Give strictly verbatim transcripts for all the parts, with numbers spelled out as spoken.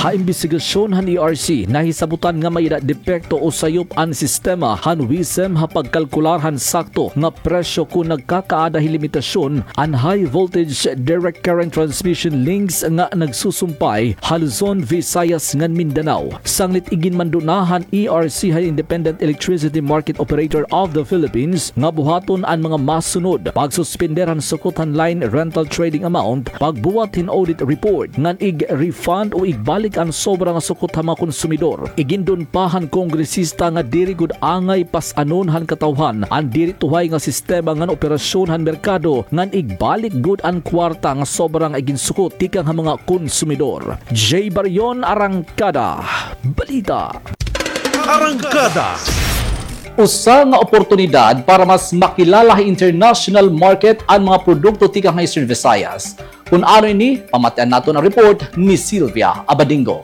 Ha imbestigasyon han E R C nahisabutan nga may depekto o sayop ang sistema han wisem ha pagkalkular han sakto nga presyo kung nagkakaada hi limitasyon ang high voltage direct current transmission links nga nagsusumpay ha Luzon, Visayas ngan Mindanao. Sanglit igin mandunahan E R C ha Independent Electricity Market Operator of the Philippines nga buhaton ang mga masunod pagsuspender han sukutan line rental trading amount, pagbuhat hin audit report ngan ig-refund o igbalik ang sobra nga sukot ha mga konsumidor. Igindon pa han kongresista nga diri gud angay pas-anon han katawhan ang diri tuhay nga sistema ngan operasyon han merkado ngan igbalik gud ang kwarta nga sobra nga iginsukot tikang ha mga konsumidor. J. Barion, Arangkada Balita. Arangkada. Usa nga oportunidad para mas makilala sa international market ang mga produkto tikang sa Eastern Visayas. Kung ano ini, pamatian nato na report ni Sylvia Abadingo.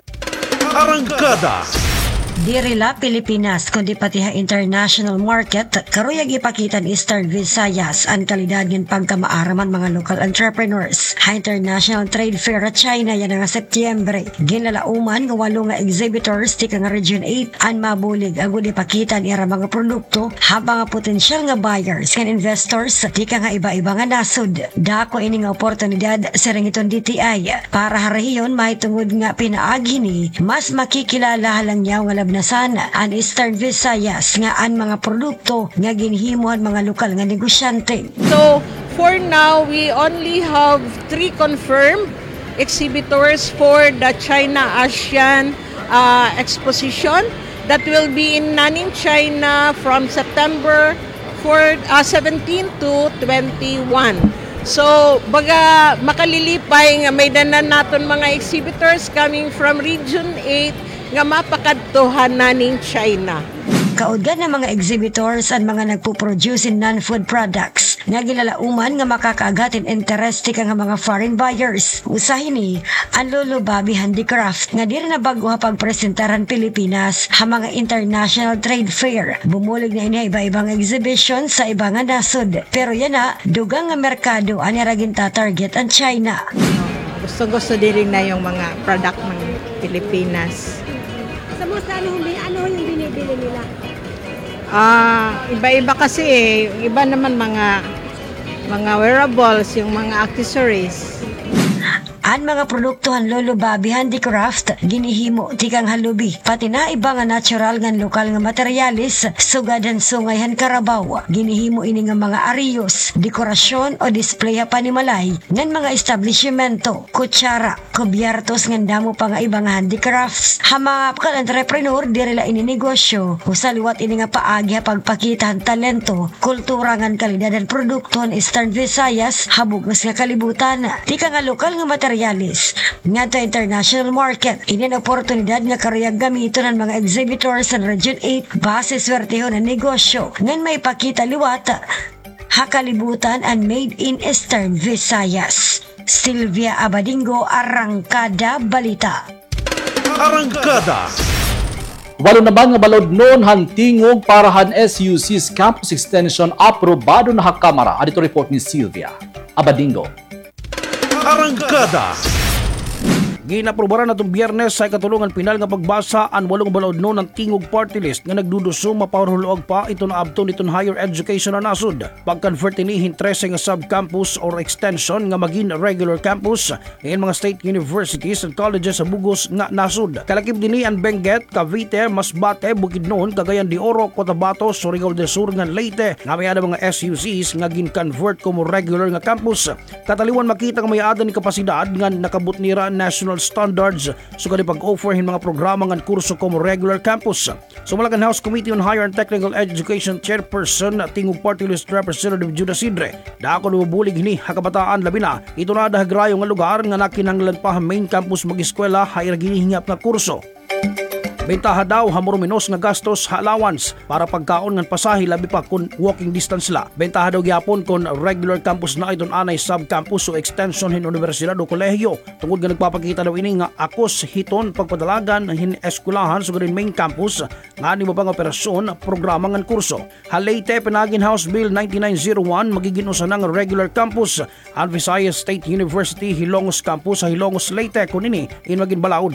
Arangkada. Diri la Pilipinas kundi pati ha international market karuyag ipakita ni Eastern Visayas ang kalidad ng pagkamaaraman mga local entrepreneurs. Ha International Trade Fair at China yan nga Setyembre. Ginlalauman nga walo nga exhibitors tika nga Region eight ang mabulig ang gudi pakita ni ira mga produkto habang nga potensyal nga buyers kan investors tika nga iba-iba nga nasud. Dako ini nga oportunidad sa ringiton D T I para ha rehiyon mahitungod nga pinaagi ni mas makikilala halang yaw nga nasan ang Eastern Visayas nga ang mga produkto nga ginhimuhan mga lokal nga negosyante. So for now, we only have three confirmed exhibitors for the China-ASEAN uh, exposition that will be in Nanning, China from September for, uh, seventeen to twenty-one. So, baga makalilipay nga may danan naton mga exhibitors coming from Region eight nga mapakadtuhan naning China. Kaudgan ng mga exhibitors ang mga nagpo-produce in non-food products nga gilalauman nga makakaagatin interest ka nga mga foreign buyers. Usahin ni ang Lulubabi Handicraft nga diri na bago ha pagpresentaran Pilipinas ha mga international trade fair. Bumulig na ini iba-ibang exhibition sa ibang nga nasod. Pero yan na, dugang nga merkado ani ra ginta-target ang China. Gusto-gusto diri na yung mga product ng Pilipinas. Sa mga ano, ano yung binibili nila? Ah, iba-iba kasi eh. Iba naman mga mga wearables, yung mga accessories. Ang mga produktuhan Lulubabi Handicraft ginihimo tikang halubi pati na iba nga natural nga lokal nga materialis sugadan sungayhan Karabaw. Ginihimo ini nga mga ariyos, dekorasyon o display ha panimalay ngan mga establishmento, kutsara, kubyertos nga damo pa nga iba nga handicrafts. Ha mga entrepreneur diri la ini negosyo usaliwat ini nga paagi ha pagpakita ang talento, kultura nga kalidad ng produkto ng Eastern Visayas habog nga kalibutan. Tika nga lokal nga materialis nga to international market. Ini ang oportunidad nga karuyag gamiton ng mga exhibitors sa Region eight base swerteho na negosyo ngan may pakita liwat hakalibutan and made in Eastern Visayas. Sylvia Abadingo, Arangkada Balita. Arangkada. Walo na ba nga balod noon hantingog para han S U C's campus extension aprobado na hakamara. Adito report ni Sylvia Abadingo. Arangkada. Ginaprobaran natong Biyernes sa katulungan pinal nga pagbasa ang walong balaod no ng tingog party list nga nagduduso mapaurhuluag pa ito na abto niton higher education na nasud. Pag-convert inihin trese nga sub-campus or extension nga maging regular campus in mga state universities and colleges sa Bugos nga nasud. Kalakip dini ang Benguet, Cavite, Masbate, Bukidnon, Cagayan de Oro, Cotabato, Surigao del Sur nga Leyte nga may ada mga S U Cs nga gin-convert como regular nga campus. Kataliwan makita nga may ada ni kapasidad nga nakabut nira national standards so kani pag-offer hin mga programa ngan kurso como regular campus. Sumalakan House Committee on Higher and Technical Education Chairperson tingog Party List Representative Judas Sidre dako lubulig ni hakabataan labi na ito na dahagrayo nga lugar nga nakinahanglan pa main campus mag-eskwela hayra ginihingap nga kurso. Bentaha daw hamuruminos nga gastos ha allowance para pagkaon ngan pasahi labi pa kun walking distance la. Bentaha daw gyapon kun regular campus na iton anay sub-campus o extension hin universidad o kolehiyo. Tungod nga nagpapakita daw ini nga akos hiton pagpadalagan hin eskwelahan sa so main campus nga ni mabang operasyon programa ngan kurso. Halate pinagin House Bill ninety-nine oh one magiging usa nga regular campus ang Visayas State University Hilongos Campus sa Hilongos Leyte kun ini in maging balaod